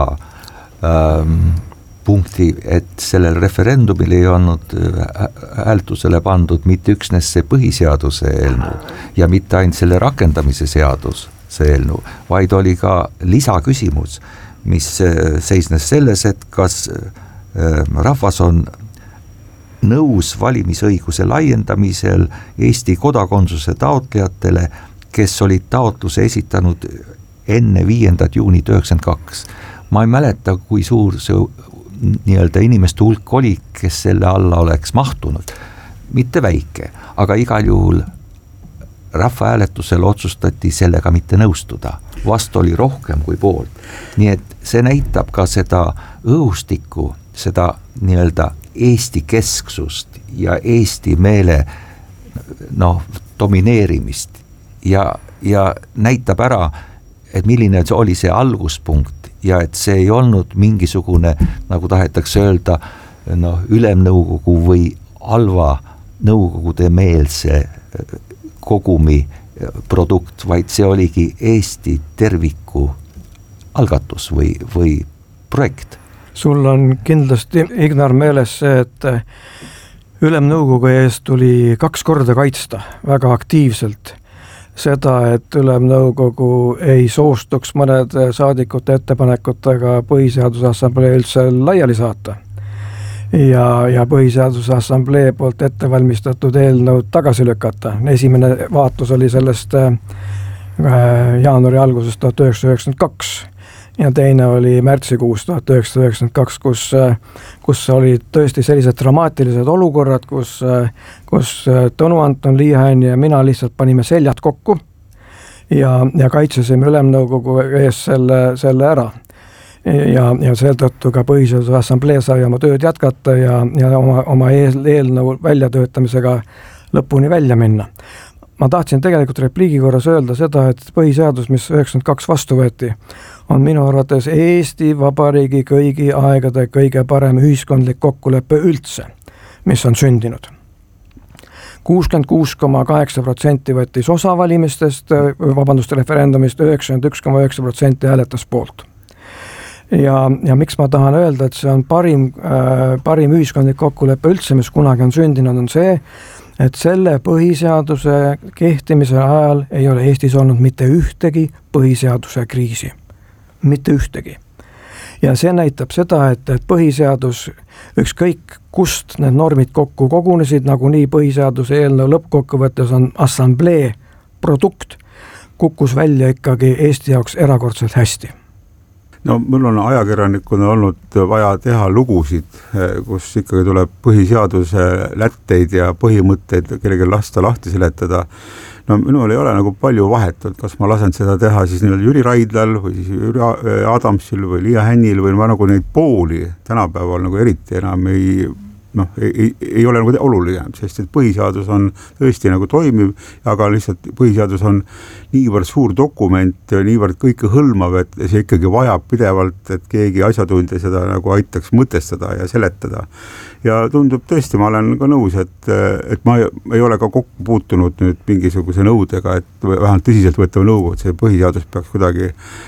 ähm, punkti, et sellel referendumil ei olnud häältusele pandud mitte üksnes see põhiseaduse eelnõu ja mitte ainult selle rakendamise seadus, see eelnõu, vaid oli ka lisaküsimus, mis seisnes selles, et kas rahvas on nõus valimisõiguse laiendamisel Eesti kodakondsuse taotlejatele, kes olid taotluse esitanud enne viiendat juunit üheksakümmend kaks. Ma ei mäleta, kui suur see nii-öelda inimeste hulk oli, kes selle alla oleks mahtunud. Mitte väike, aga igal juhul rahvahääletusel otsustati sellega mitte nõustuda. Vastu oli rohkem kui poolt. Nii et see näitab ka seda õhustikku, seda nii-öelda Eesti kesksust ja Eesti meele noh, domineerimist ja, ja näitab ära, et milline oli see alguspunkt ja et see ei olnud mingisugune, nagu tahetakse öelda, noh, ülemnõukogu või halva nõukogude meelse kogumi produkt, vaid see oligi Eesti terviku algatus või, või projekt. Sul on kindlasti, Ignar, meeles see, et ülemnõukogu eest tuli kaks korda kaitsta väga aktiivselt seda, et ülemnõukogu ei soostuks mõned saadikute ettepanekutega põhiseaduse assamblee üldse laiali saata. Ja, ja põhiseaduse assamblee poolt ettevalmistatud eelnõud tagasi lükata. Esimene vaatus oli sellest jaanuari algusest tuhat üheksasada üheksakümmend kaks ja teine oli märtsikuus tuhat üheksasada üheksakümmend kaks, kus, kus olid tõesti sellised dramaatilised olukorrad, kus, kus Tõnu Anton Liihain ja mina lihtsalt panime seljad kokku ja, ja kaitsesime Ülemnõukogu ees selle, selle ära. Ja, ja seetõttu ka Põhiseaduse Assamblee sai oma tööd jätkata ja, ja oma, oma eel, eelnõu väljatöötamisega lõpuni välja minna. Ma tahtsin tegelikult repliigi korras öelda seda, et põhiseadus, mis üheksakümmend kaks vastu võeti, on minu arvates Eesti Vabariigi kõigi aegade kõige parem ühiskondlik kokkulepe üldse, mis on sündinud. kuuskümmend kuus koma kaheksa protsenti võttis osa valimistest, vabandust, referendumist, üheksakümmend üks koma üheksa protsenti hääletas poolt. Ja, ja miks ma tahan öelda, et see on parim, äh, parim ühiskondlik kokkulepe üldse, mis kunagi on sündinud, on see, et selle põhiseaduse kehtimise ajal ei ole Eestis olnud mitte ühtegi põhiseaduse kriisi. Mitte ühtegi. Ja see näitab seda, et, et põhiseadus, ükskõik kust need normid kokku kogunesid, nagu nii põhiseaduse eelnõu lõppkokkuvõttes on assamblee produkt, kukkus välja ikkagi Eesti jaoks erakordselt hästi. No mul on ajakirjanikuna olnud vaja teha lugusid, kus ikkagi tuleb põhiseaduse lätteid ja põhimõtteid kellelgi lasta lahti seletada. No minul ei ole nagu palju vahetult, kas ma lasen seda teha siis nii Jüri Raidlal või siis Jüri Adamsil või Liia Hännil või ma nagu neid pooli tänapäeval nagu eriti enam ei, noh, ei, ei ole nagu oluline, sest et põhiseadus on tõesti nagu toimiv, aga lihtsalt põhiseadus on niivõrd suur dokument, niivõrd kõike hõlmav, et see ikkagi vajab pidevalt, et keegi asjatundja seda nagu aitaks mõtestada ja seletada. Ja tundub tõesti, ma olen ka nõus, et, et ma ei ole ka kokku puutunud nüüd mingisuguse nõudega, et vähemalt tõsiselt võetav nõu, et see põhiseadus peaks kuidagi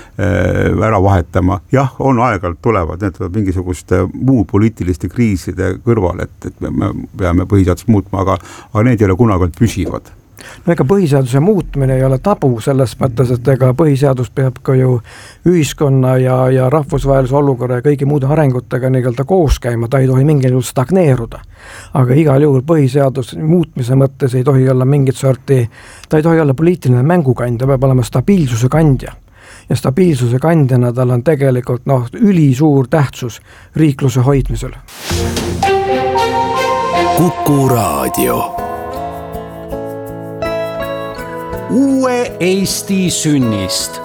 ära vahetama. Jah, on aeg-ajalt tulevad, need tulevad mingisuguste muu poliitiliste kriiside kõrval, et, et me peame põhiseadust muutma, aga, aga need ei ole kunagi püsivad. No ega põhiseaduse muutmine ei ole tabu selles mõttes, et ega põhiseadus peab ka ju ühiskonna ja, ja rahvusvahelise olukorra ja kõigi muude arengutega nii-öelda koos käima, ta ei tohi mingil juhul stagneeruda. Aga igal juhul põhiseadus muutmise mõttes ei tohi olla mingit sorti, ta ei tohi olla poliitiline mängukand, ta peab olema stabiilsuse kandja. Ja stabiilsuse kandjana tal on tegelikult noh, ülisuur tähtsus riikluse hoidmisel. Kuku Raadio. Uue Eesti sünnist.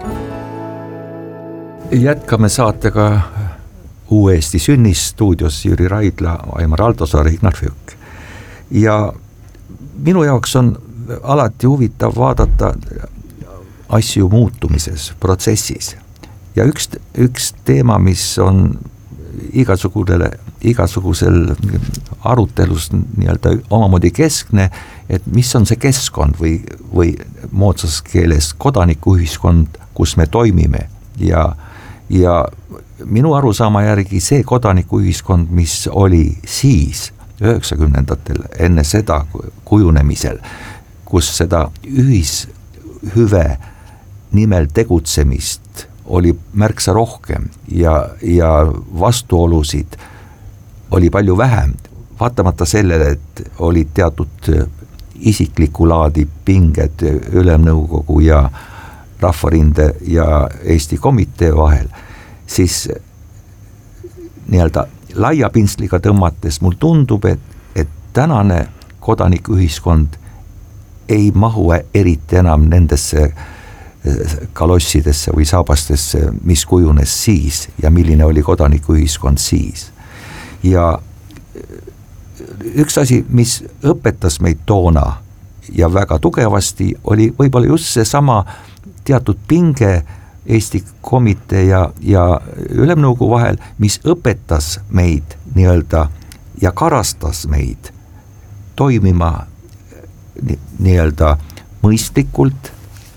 Jätkame saatega Uue Eesti sünnist, stuudios Jüri Raidla, Aimar Altosaar, Ignar Fjuk. Ja minu jaoks on alati huvitav vaadata asju muutumises, protsessis. Ja üks, üks teema, mis on igasugusele, igasugusel arutelus nii-öelda omamoodi keskne, et mis on see keskkond või, või moodsas keeles kodanikuühiskond, kus me toimime. Ja, ja minu arusaama järgi see kodanikuühiskond, mis oli siis üheksakümnendatel enne seda kujunemisel, kus seda ühishüve nimel tegutsemist oli märksa rohkem ja, ja vastuolusid oli palju vähem, vaatamata sellele, et olid teatud isikliku laadi pinged Ülemnõukogu ja Rahvarinde ja Eesti komitee vahel, siis nii-öelda laia pintsliga tõmmates mul tundub, et, et tänane kodanikuühiskond ei mahu eriti enam nendesse kalossidesse või saabastesse, mis kujunes siis ja milline oli kodanikuühiskond siis. Ja üks asi, mis õpetas meid toona ja väga tugevasti, oli võib-olla just see sama teatud pinge Eesti komitee ja, ja Ülemnõukogu vahel, mis õpetas meid nii-öelda ja karastas meid toimima nii-öelda mõistlikult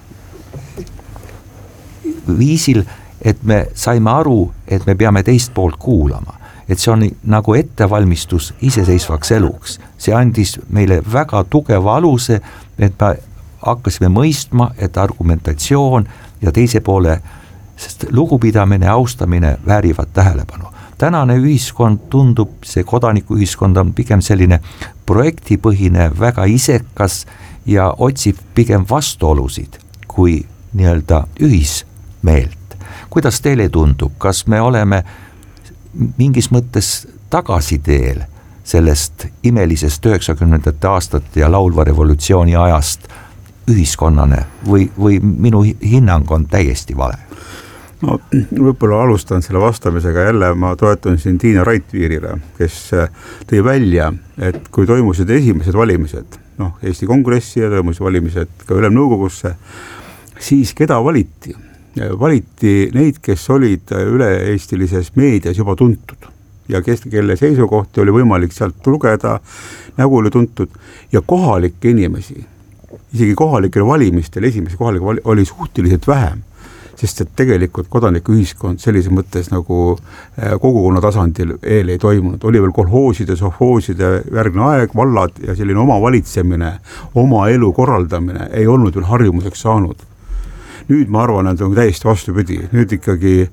viisil, et me saime aru, et me peame teist poolt kuulama. Et see on nagu ettevalmistus iseseisvaks eluks. See andis meile väga tugeva aluse, et me hakkasime mõistma, et argumentatsioon ja teise poole, sest lugupidamine ja austamine väärivad tähelepanu. Tänane ühiskond tundub, see kodanikuühiskond on pigem selline projektipõhine, väga isekas ja otsib pigem vastuolusid kui nii-öelda ühismeelt. kuidas teile tundub, kas me oleme mingis mõttes tagasiteel sellest imelisest üheksakümnendate aastate ja laulva revolutsiooni ajast ühiskonnane või, või minu hinnang on täiesti vale? No võib-olla alustan selle vastamisega jälle, ma toetun siin Tiina Raitviirile, kes tõi välja, et kui toimusid esimesed valimised, noh Eesti Kongressi ja toimusid valimised ka Ülemnõukogusse, siis keda valiti? Valiti neid, kes olid üle-eestilises meedias juba tuntud ja kes, kelle seisukohti oli võimalik sealt lugeda, nägu oli tuntud ja kohalikke inimesi, isegi kohalikel valimistel esimese kohaliku vali, oli suhteliselt vähem, sest et tegelikult kodanikuühiskond sellises mõttes nagu kogukonna tasandil eel ei toimunud. Oli veel kolhooside, sovhooside järgne aeg, vallad ja selline oma valitsemine, oma elu korraldamine ei olnud veel harjumuseks saanud. Nüüd ma arvan, et on täiesti vastupidi. Nüüd ikkagi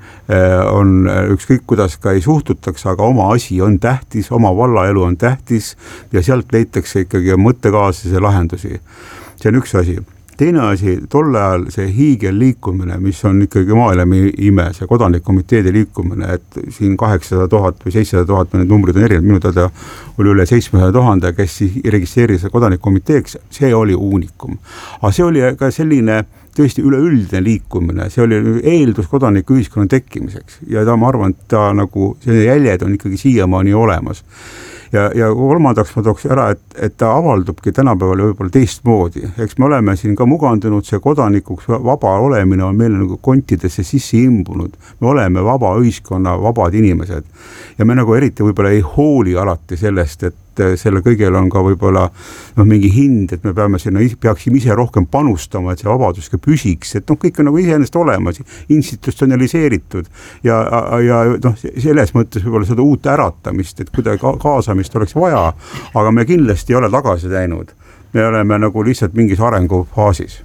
on ükskõik kuidas ka ei suhtutaks, aga oma asi on tähtis, oma vallaelu on tähtis ja sealt leitakse ikkagi mõttekaaslase lahendusi. See on üks asi. Teine asi, tol ajal see hiigel liikumine, mis on ikkagi maailma ime, see kodanikukomiteede liikumine, et siin kaheksasada tuhat või seitsesada tuhat, need numbrid on erinevad, minu teada oli üle seitsmesaja tuhande, kes registreeris kodanikukomiteeks, see oli uunikum. Aga see oli ka selline tõesti üleüldine liikumine, see oli eeldus kodanikuühiskonna tekkimiseks ja ta, ma arvan, et ta nagu, see jäljed on ikkagi siiamaani olemas. Ja, ja kolmandaks ma tooks ära, et, et ta avaldubki tänapäeval võib-olla teistmoodi. Eks me oleme siin ka mugandunud, see kodanikuks vaba olemine on meile nagu kontidesse sisse imbunud. Me oleme vaba ühiskonna, vabad inimesed. Ja me nagu eriti võib-olla ei hooli alati sellest, et selle kõigel on ka võib-olla no, mingi hind, et me peame sinna, peaksime ise rohkem panustama, et see vabadus ka püsiks, et noh, kõik on nagu iseenesest olemas, institutsionaliseeritud ja, ja noh, selles mõttes võib-olla seda uut äratamist, et kuidagi kaasamist oleks vaja, aga me kindlasti ei ole tagasi läinud. Me oleme nagu lihtsalt mingis arengufaasis.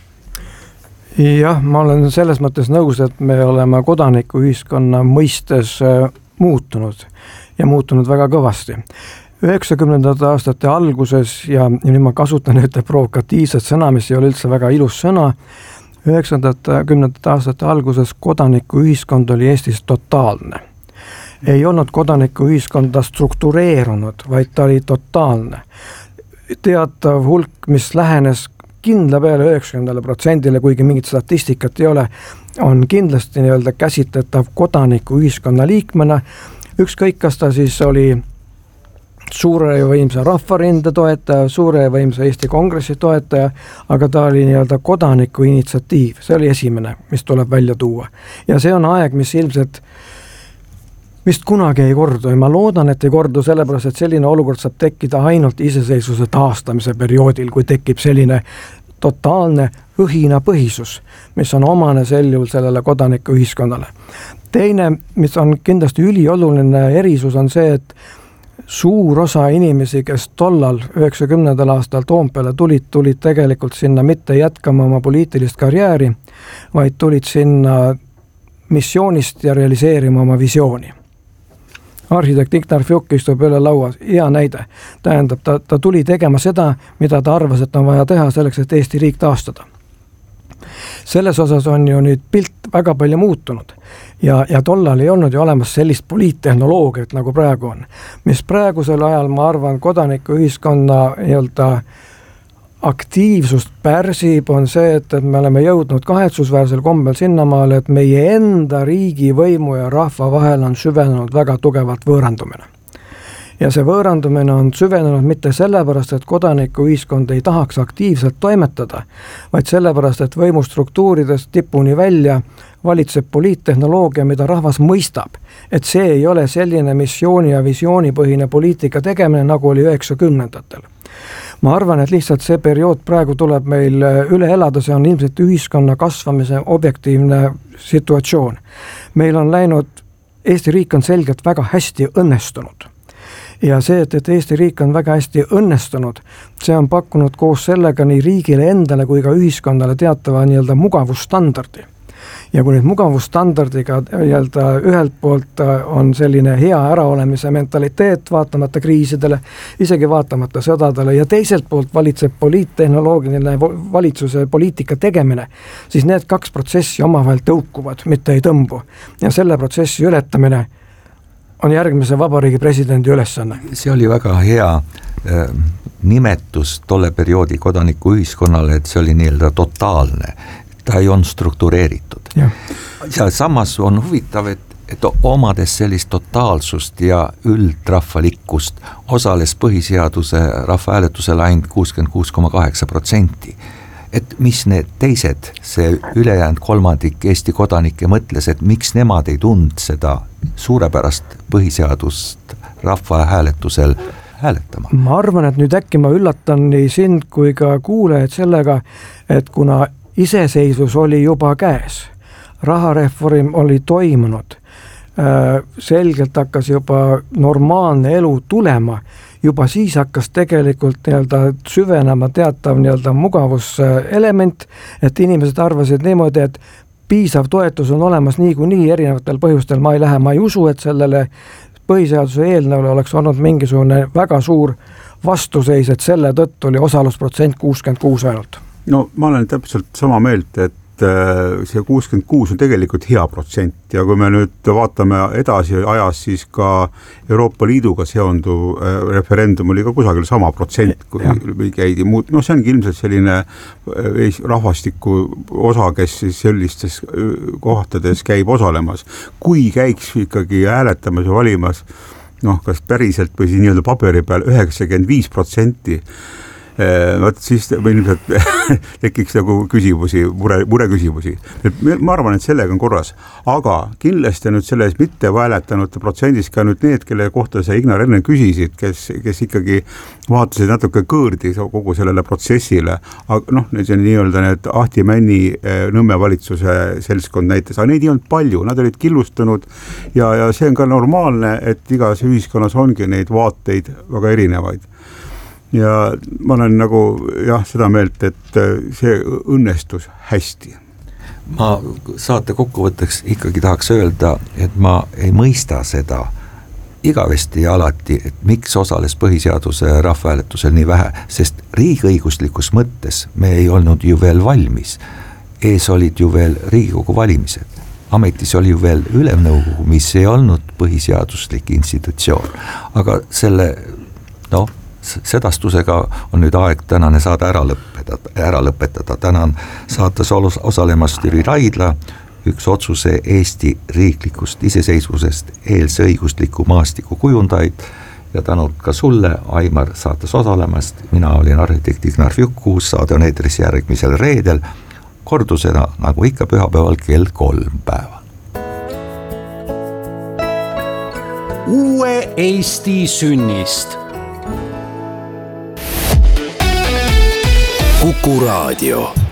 Jah, ma olen selles mõttes nõus, et me oleme kodanikuühiskonna mõistes muutunud ja muutunud väga kõvasti. üheksakümnendate aastate alguses ja, ja nüüd ma kasutan ühte provokatiivset sõna, mis ei ole üldse väga ilus sõna. üheksakümnendate aastate alguses kodanikuühiskond oli Eestis totaalne. Ei olnud kodanikuühiskonda struktureerunud, vaid ta oli totaalne. Teatav hulk, mis lähenes kindla peale üheksakümnendale protsendile, kuigi mingit statistikat ei ole, on kindlasti nii-öelda käsitletav kodanikuühiskonna liikmena. Ükskõik, kas ta siis oli suure ja võimsa rahvarinde toetaja, suure ja võimsa Eesti Kongressi toetaja, aga ta oli nii-öelda kodaniku initsiatiiv. See oli esimene, mis tuleb välja tuua. Ja see on aeg, mis ilmselt vist kunagi ei kordu ja ma loodan, et ei kordu sellepärast, et selline olukord saab tekkida ainult iseseisvuse taastamise perioodil, kui tekib selline totaalne õhina põhisus, mis on omane sel juhul sellele kodanikuühiskonnale. Teine, mis on kindlasti ülioluline erisus, on see, et suur osa inimesi, kes tollal üheksakümnendal aastal Toompeale tulid, tulid tegelikult sinna mitte jätkama oma poliitilist karjääri, vaid tulid sinna missioonist ja realiseerima oma visiooni. Arhitekt Ignar Fjuk istub üle laua, hea näide. Tähendab, ta, ta tuli tegema seda, mida ta arvas, et on vaja teha selleks, et Eesti riik taastada. Selles osas on ju nüüd pilt väga palju muutunud ja, ja tollal ei olnud ju olemas sellist poliittehnoloogiat, nagu praegu on. Mis praegusel ajal, ma arvan, kodanikuühiskonna nii-öelda aktiivsust pärsib, on see, et, et me oleme jõudnud kahetsusväärsel kombel sinnamaale, et meie enda riigi võimu ja rahva vahel on süvenenud väga tugevalt võõrandumine. Ja see võõrandumine on süvenenud mitte sellepärast, et kodanikuühiskond ei tahaks aktiivselt toimetada, vaid sellepärast, et võimustruktuuridest tipuni välja valitseb poliittehnoloogia, mida rahvas mõistab, et see ei ole selline missiooni ja visioonipõhine poliitika tegemine, nagu oli üheksakümnendatel. Ma arvan, et lihtsalt see periood praegu tuleb meil üle elada, see on ilmselt ühiskonna kasvamise objektiivne situatsioon. Meil on läinud, Eesti riik on selgelt väga hästi õnnestunud. Ja see, et, et Eesti riik on väga hästi õnnestunud, see on pakkunud koos sellega nii riigile endale kui ka ühiskonnale teatava nii-öelda mugavusstandardi. ja kui nüüd mugavusstandardiga nii-öelda ühelt poolt on selline hea äraolemise mentaliteet vaatamata kriisidele, isegi vaatamata sõdadele ja teiselt poolt valitseb poliittehnoloogiline valitsuse poliitika tegemine, siis need kaks protsessi omavahel tõukuvad, mitte ei tõmbu. Ja selle protsessi ületamine on järgmise vabariigi presidendi ülesanne. See oli väga hea äh, nimetus tolle perioodi kodanikuühiskonnale, et see oli nii-öelda totaalne. Ta ei on struktureeritud. Ja, ja samas on huvitav, et, et omades sellist totaalsust ja üldrahvalikkust osales põhiseaduse rahvahääletusel ainult kuuskümmend kuus koma kaheksa protsenti. Et mis need teised, see ülejäänud kolmandik Eesti kodanikke mõtles, et miks nemad ei tund seda suurepärast põhiseadust rahvahääletusel hääletama. Ma arvan, et nüüd äkki ma üllatan nii sind kui ka kuulajad sellega, et kuna iseseisvus oli juba käes, rahareform oli toimunud, selgelt hakkas juba normaalne elu tulema, juba siis hakkas tegelikult nii-öelda süvenema teatav nii-öelda mugavuselement, et inimesed arvasid niimoodi, et piisav toetus on olemas niikuinii erinevatel põhjustel, ma ei lähe, ma ei usu, et sellele põhiseaduse eelnõule oleks olnud mingisugune väga suur vastuseis, et selle tõttu oli osalusprotsent kuuskümmend kuus ainult. No ma olen täpselt sama meelt, et see kuuskümmend kuus on tegelikult hea protsent ja kui me nüüd vaatame edasi ajas, siis ka Euroopa Liiduga seonduv referendum oli ka kusagil sama protsent, kui käidi muud. No see ongi ilmselt selline rahvastiku osa, kes sellistes kohtades käib osalemas. Kui käiks ikkagi hääletamas ja valimas, noh, kas päriselt või siis nii-öelda paberi peal üheksakümmend viis protsenti, Võt, siis ilmselt tekiks nagu küsimusi, mure, mure küsimusi. Ma arvan, et sellega on korras, aga kindlasti nüüd selles mitte hääletanute protsendis ka nüüd need, kelle kohta sa Ignar enne küsisid, kes, kes ikkagi vaatasid natuke kõõrdi kogu sellele protsessile, aga noh, need on nii-öelda need Ahti Männi Nõmme valitsuse seltskond näites, aga neid ei olnud palju, nad olid killustunud ja, ja see on ka normaalne, et igas ühiskonnas ongi neid vaateid väga erinevaid. Ja ma olen nagu jah, seda meelt, et see õnnestus hästi. Ma saate kokkuvõtteks ikkagi tahaks öelda, et ma ei mõista seda igavesti ja alati, et miks osales põhiseaduse rahvahääletusel nii vähe, sest riigiõiguslikus mõttes me ei olnud ju veel valmis. Ees olid ju veel Riigikogu valimised. Ametis oli ju veel ülemnõukogu, mis ei olnud põhiseaduslik institutsioon. Aga selle, noh, sedastusega on nüüd aeg tänane saade ära lõpetada, ära lõpetada. Tänan saates osalemast Jüri Raidla, üks otsuse Eesti riiklikust iseseisvusest eelse õigusliku maastiku kujundaid ja tänud ka sulle, Aimar, saates osalemast. Mina olin arhitekt Ignar Fjukuus, saade on eetris järgmisel reedel, kordusena nagu ikka pühapäeval kell kolm päeva. Uue Eesti sünnist. Kuku Raadio.